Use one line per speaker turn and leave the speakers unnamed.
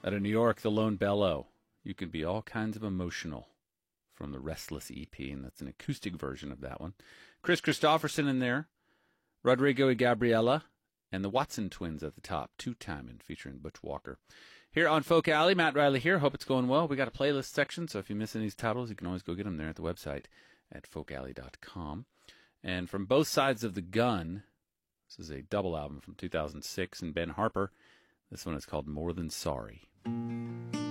Out of New York, The Lone Bellow. You can be all kinds of emotional from the Restless EP, and that's an acoustic version of that one. Chris Christopherson in there. Rodrigo y Gabriela. And the Watson Twins at the top. Two-timing, featuring Butch Walker. Here on Folk Alley, Matt Riley here. Hope it's going well. We got a playlist section, so if you miss any of these titles, you can always go get them there at the website at folkalley.com. And from both sides of the gun, this is a double album from 2006, and Ben Harper. This one is called More Than Sorry.